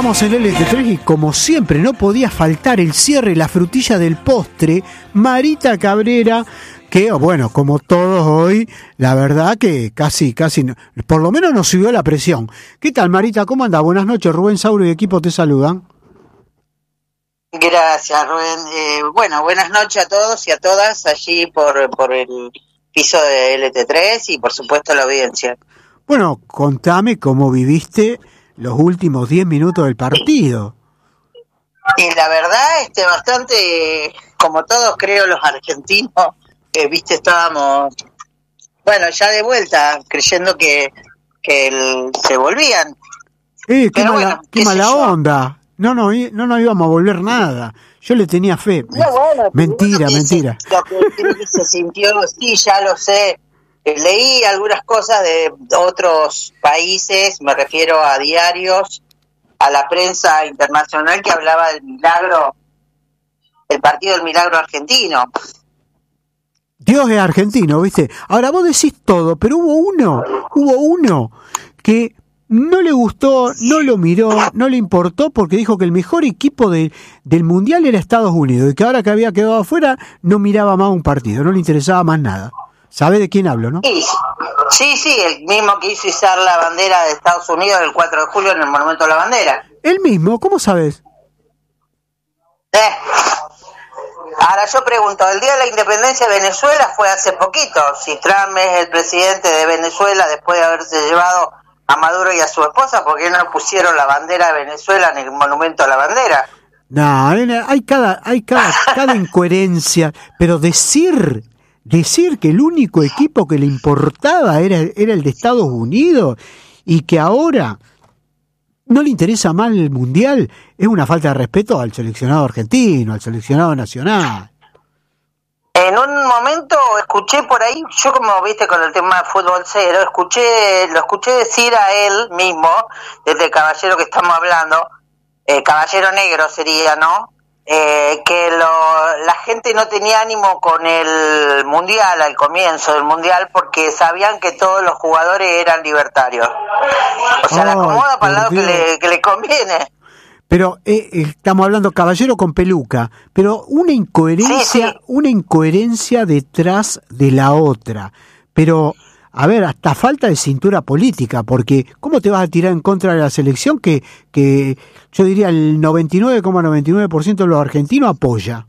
Estamos en el LT3 y como siempre no podía faltar el cierre, la frutilla del postre, Marita Cabrera, que bueno, como todos hoy, la verdad que casi, por lo menos nos subió la presión. ¿Qué tal, Marita? ¿Cómo anda? Buenas noches, Rubén Sauro y equipo te saludan. Gracias, Rubén. Bueno, buenas noches a todos y a todas allí por el piso de LT3 y por supuesto la audiencia. Bueno, contame cómo viviste los últimos 10 minutos del partido. Y la verdad, bastante, como todos creo los argentinos, estábamos, bueno, ya de vuelta, creyendo que se volvían. Qué mala onda. No nos íbamos a volver nada. Yo le tenía fe. No, bueno, mentira. Lo que se sintió, sí, ya lo sé. Leí algunas cosas de otros países, me refiero a diarios, a la prensa internacional que hablaba del milagro, el partido del milagro argentino. Dios es argentino, ¿viste? Ahora vos decís todo, pero hubo uno que no le gustó, no lo miró, no le importó porque dijo que el mejor equipo del Mundial era Estados Unidos y que ahora que había quedado afuera no miraba más un partido, no le interesaba más nada. ¿Sabe de quién hablo, no? Sí, el mismo que hizo izar la bandera de Estados Unidos el 4 de julio en el Monumento a la Bandera. ¿El mismo? ¿Cómo sabes? Ahora yo pregunto, el día de la independencia de Venezuela fue hace poquito. Si Trump es el presidente de Venezuela después de haberse llevado a Maduro y a su esposa, ¿por qué no pusieron la bandera de Venezuela en el Monumento a la Bandera? No, hay cada incoherencia, pero decir que el único equipo que le importaba era el de Estados Unidos y que ahora no le interesa más el Mundial es una falta de respeto al seleccionado argentino, al seleccionado nacional. En un momento escuché por ahí, yo como viste con el tema de fútbol cero, lo escuché decir a él mismo, desde el caballero que estamos hablando, caballero negro sería, ¿no? Que la gente no tenía ánimo con el Mundial, al comienzo del Mundial, porque sabían que todos los jugadores eran libertarios. O sea, la acomoda para el lado que le conviene. Pero estamos hablando caballero con peluca, pero una incoherencia detrás de la otra. Pero, a ver, hasta falta de cintura política, porque ¿cómo te vas a tirar en contra de la selección que yo diría el 99,99% de los argentinos apoya?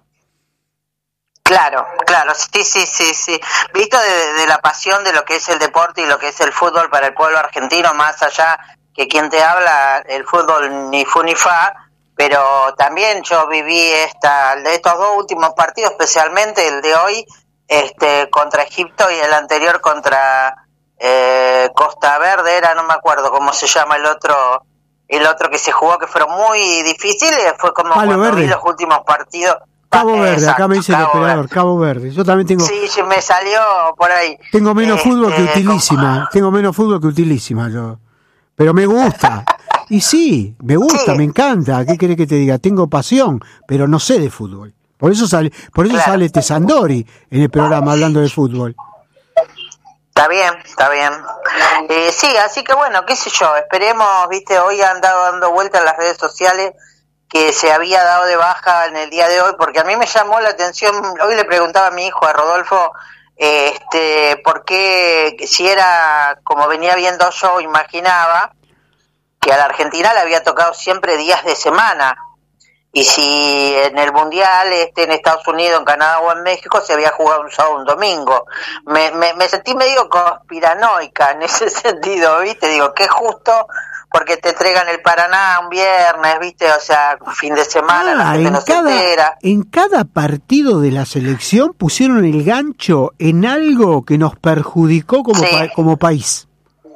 Claro, sí. Visto de la pasión de lo que es el deporte y lo que es el fútbol para el pueblo argentino, más allá que quien te habla, el fútbol ni fu ni fa, pero también yo viví de estos dos últimos partidos, especialmente el de hoy, contra Egipto y el anterior contra Costa Verde, no me acuerdo cómo se llama el otro que se jugó, que fueron muy difíciles, fue como Palo Verde. Vi los últimos partidos. Cabo Verde, exacto, acá me dice el operador, Cabo Verde. Yo también tengo. Sí, me salió por ahí. Tengo menos fútbol que utilísima yo. Pero me gusta. Y sí, me gusta, sí. Me encanta. ¿Qué querés que te diga? Tengo pasión, pero no sé de fútbol. Por eso sale Tesandori en el programa hablando de fútbol. Está bien. Sí, así que bueno, qué sé yo, esperemos, viste, hoy han andado dando vueltas en las redes sociales que se había dado de baja en el día de hoy, porque a mí me llamó la atención, hoy le preguntaba a mi hijo, a Rodolfo, por qué, si era como venía viendo yo, imaginaba que a la Argentina le había tocado siempre días de semana, y si en el Mundial, en Estados Unidos, en Canadá o en México, se había jugado un sábado o un domingo. Me sentí medio conspiranoica en ese sentido, ¿viste? Digo, qué justo, porque te entregan el Paraná un viernes, ¿viste? O sea, fin de semana, la gente no se entera. En cada partido de la selección pusieron el gancho en algo que nos perjudicó como país.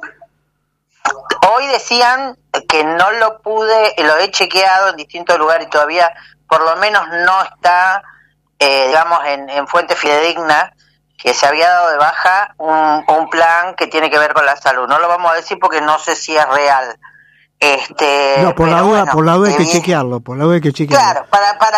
Hoy decían que no lo he chequeado en distintos lugares y todavía por lo menos no está, digamos, en fuente fidedigna, que se había dado de baja un plan que tiene que ver con la salud. No lo vamos a decir porque no sé si es real. No, por la duda hay que chequearlo, Claro,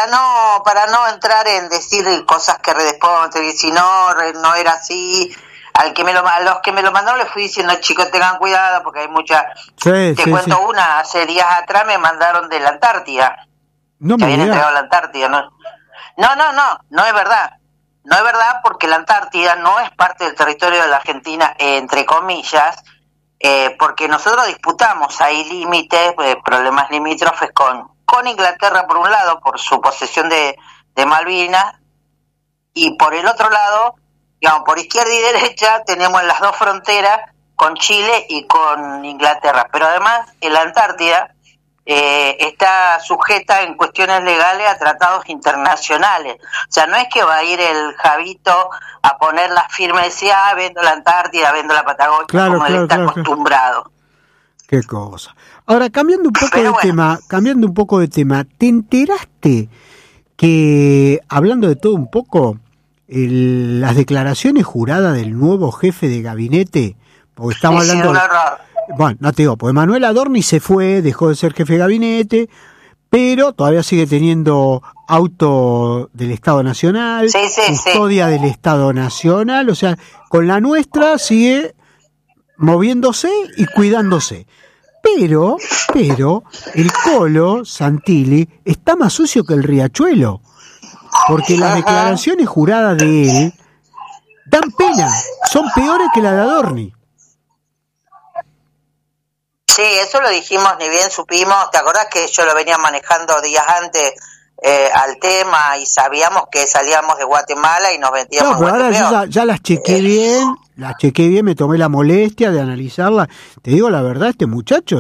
para no entrar en decir cosas que después, si no era así, a los que me lo mandaron les fui diciendo, chicos, tengan cuidado porque hay mucha... Te cuento una, hace días atrás me mandaron de la Antártida. No me habían entregado la Antártida, ¿no? No es verdad. No es verdad porque la Antártida no es parte del territorio de la Argentina, entre comillas, porque nosotros disputamos ahí límites, problemas limítrofes con Inglaterra por un lado, por su posesión de Malvinas, y por el otro lado, digamos, por izquierda y derecha tenemos las dos fronteras con Chile y con Inglaterra, pero además en la Antártida está sujeta en cuestiones legales a tratados internacionales. O sea, no es que va a ir el Javito a poner la firma y decir, vendo la Antártida, vendo la Patagonia, como él está acostumbrado. Qué cosa. Ahora, cambiando un poco de tema, ¿te enteraste que, hablando de todo un poco, las declaraciones juradas del nuevo jefe de gabinete, porque estamos hablando... un error. Bueno, no te digo, pues Manuel Adorni se fue, dejó de ser jefe de gabinete, pero todavía sigue teniendo auto del Estado Nacional, custodia del Estado Nacional, o sea, con la nuestra sigue moviéndose y cuidándose. Pero, el Colo Santilli está más sucio que el riachuelo, porque las declaraciones juradas de él dan pena, son peores que las de Adorni. Sí, eso lo dijimos, ni bien supimos. ¿Te acordás que yo lo venía manejando días antes al tema y sabíamos que salíamos de Guatemala y nos metíamos? No, pero ahora yo ya las chequé bien, me tomé la molestia de analizarla. Te digo la verdad, este muchacho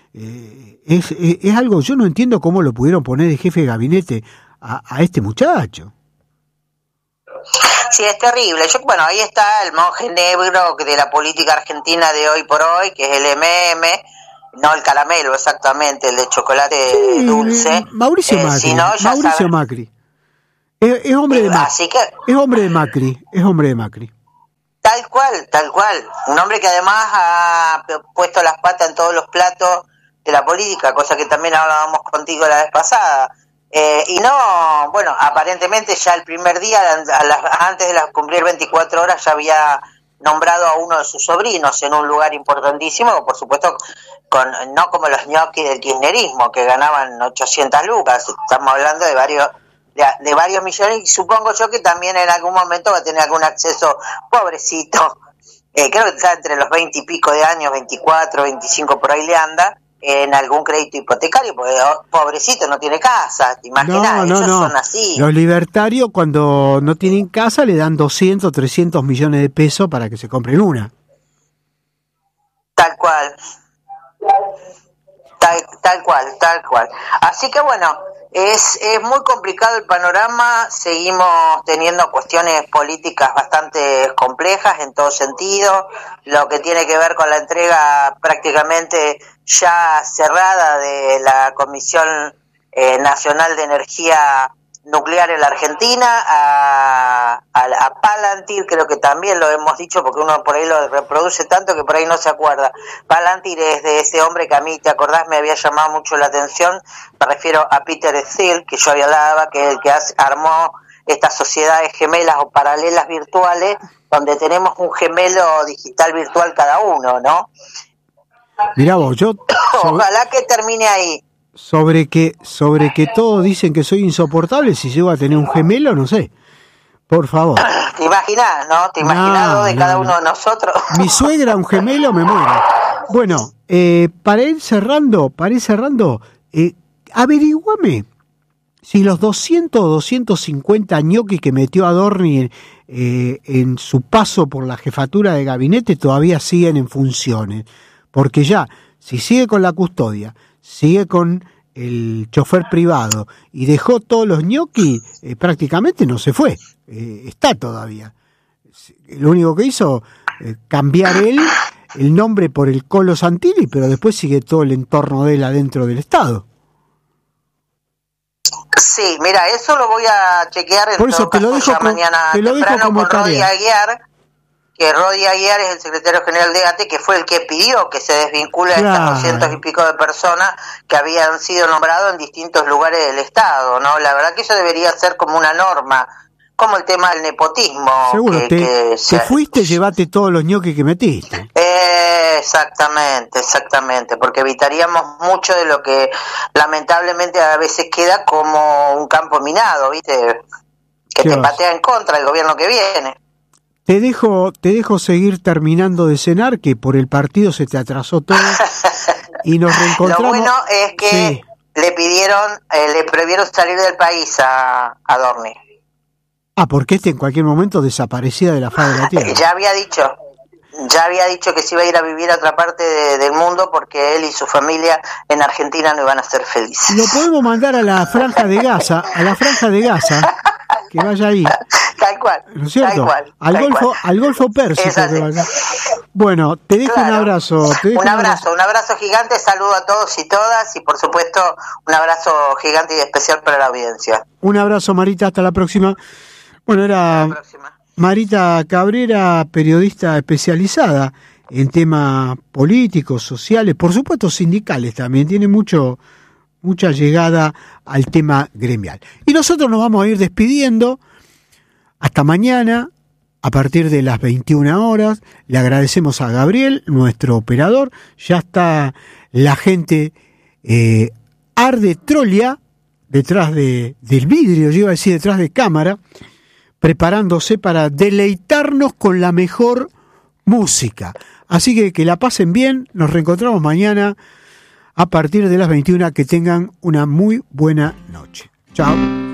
es algo, yo no entiendo cómo lo pudieron poner de jefe de gabinete a este muchacho. Sí, es terrible. Bueno, ahí está el monje negro de la política argentina de hoy por hoy, que es el MM, no el caramelo exactamente, el de chocolate dulce. Mauricio Macri. Es hombre de Macri. Es hombre de Macri. Tal cual. Un hombre que además ha puesto las patas en todos los platos de la política, cosa que también hablábamos contigo la vez pasada. Y no, bueno, aparentemente ya el primer día, antes de cumplir 24 horas, ya había nombrado a uno de sus sobrinos en un lugar importantísimo, por supuesto, no como los ñoquis del kirchnerismo, que ganaban 800 lucas, estamos hablando de varios millones, y supongo yo que también en algún momento va a tener algún acceso, pobrecito, creo que está entre los 20 y pico de años, 24, 25, por ahí le anda, en algún crédito hipotecario, porque pobrecito no tiene casa, ¿te imaginas? Ellos son así. Los libertarios cuando no tienen casa le dan 200, 300 millones de pesos para que se compren una. Tal cual. Tal cual. Así que bueno, es muy complicado el panorama, seguimos teniendo cuestiones políticas bastante complejas en todo sentido, lo que tiene que ver con la entrega prácticamente ya cerrada de la Comisión Nacional de Energía Nuclear en la Argentina, a Palantir, creo que también lo hemos dicho porque uno por ahí lo reproduce tanto que por ahí no se acuerda. Palantir es de ese hombre que a mí, ¿te acordás? Me había llamado mucho la atención, me refiero a Peter Thiel, que yo había hablado, que es el que armó estas sociedades gemelas o paralelas virtuales, donde tenemos un gemelo digital virtual cada uno, ¿no? Mirá vos, ojalá que termine ahí. Sobre que todos dicen que soy insoportable, si llego a tener un gemelo, no sé. Por favor. ¿Te imaginas, no? ¿Te imaginas de cada uno de nosotros? Mi suegra, un gemelo, me muero. Bueno, para ir cerrando, averiguame si los 200 o 250 ñoquis que metió Adorni en su paso por la jefatura de gabinete todavía siguen en funciones. Porque ya, si sigue con la custodia, sigue con el chofer privado y dejó todos los ñoquis, prácticamente no se fue, está todavía. Lo único que hizo, cambiar el nombre por el Colo Santilli, pero después sigue todo el entorno de él adentro del Estado. Sí, mira, eso lo voy a chequear en por eso todo caso ya mañana temprano con Rodi Aguiar, que Rodi Aguiar es el secretario general de ATE, que fue el que pidió que se desvincule a estas 200 y pico de personas que habían sido nombrados en distintos lugares del Estado, ¿no? La verdad que eso debería ser como una norma, como el tema del nepotismo. Seguro, te fuiste, llevate todos los ñoquis que metiste. Exactamente, porque evitaríamos mucho de lo que lamentablemente a veces queda como un campo minado, ¿viste? Que te patea en contra el gobierno que viene. Te dejo seguir terminando de cenar, que por el partido se te atrasó todo, y nos reencontramos. Lo bueno es que le prohibieron salir del país a Dorni. Porque en cualquier momento desaparecía de la faz de la tierra. Ya había dicho que se iba a ir a vivir a otra parte del mundo porque él y su familia en Argentina no iban a ser felices. Lo podemos mandar a la Franja de Gaza, que vaya ahí. Tal cual. ¿No es cierto? Al Golfo Pérsico. Bueno, te dejo un abrazo. Un abrazo gigante, saludo a todos y todas y por supuesto un abrazo gigante y especial para la audiencia. Un abrazo, Marita, hasta la próxima. Bueno, era Marita Cabrera, periodista especializada en temas políticos, sociales, por supuesto sindicales también, tiene mucha llegada al tema gremial. Y nosotros nos vamos a ir despidiendo hasta mañana a partir de las 21 horas. Le agradecemos a Gabriel, nuestro operador. Ya está la gente Arde Trolia detrás del vidrio, yo iba a decir detrás de cámara, preparándose para deleitarnos con la mejor música. Así que la pasen bien, nos reencontramos mañana a partir de las 21, que tengan una muy buena noche. Chao.